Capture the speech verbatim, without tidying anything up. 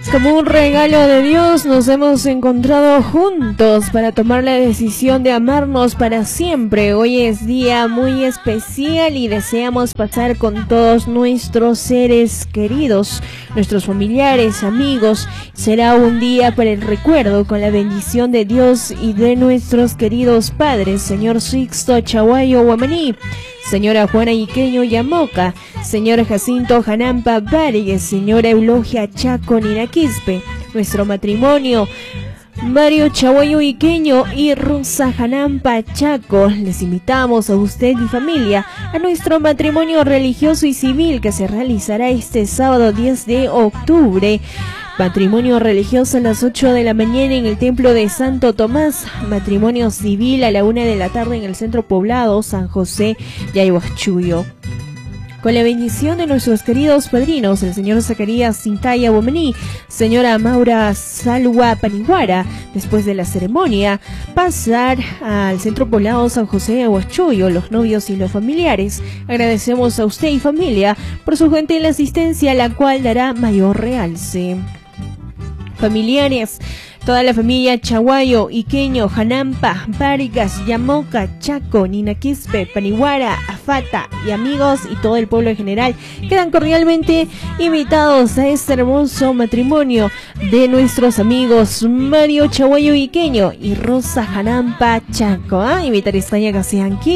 Como un regalo de Dios nos hemos encontrado juntos para tomar la decisión de amarnos para siempre. Hoy es día muy especial y deseamos pasar con todos nuestros seres queridos, nuestros familiares, amigos. Será un día para el recuerdo con la bendición de Dios y de nuestros queridos padres, señor Sixto Chaguayo Guamaní, señora Juana Iqueño Yamoca, señor Jacinto Janampa Vargas, señora Eulogia Chaco Ninaquispe, nuestro matrimonio Mario Chaguayo Iqueño y Rosa Janampa Chaco. Les invitamos a usted y familia a nuestro matrimonio religioso y civil que se realizará este sábado diez de octubre. Matrimonio religioso a las ocho de la mañana en el Templo de Santo Tomás. Matrimonio civil a la una de la tarde en el Centro Poblado San José Yaguachuyo. Con la bendición de nuestros queridos padrinos, el señor Zacarías Cintaya Bomení, señora Maura Salwa Paniguara. Después de la ceremonia, pasar al Centro Poblado San José Yaguachuyo, los novios y los familiares. Agradecemos a usted y familia por su gentil asistencia, la cual dará mayor realce. Familiares, toda la familia Chaguayo, Iqueño, Janampa, Vargas, Yamoca, Chaco, Ninaquispe, Paniguara, Afata y amigos y todo el pueblo en general quedan cordialmente invitados a este hermoso matrimonio de nuestros amigos Mario Chaguayo Iqueño y Rosa Janampa Chaco. ¿Ah? Invitar a España que sean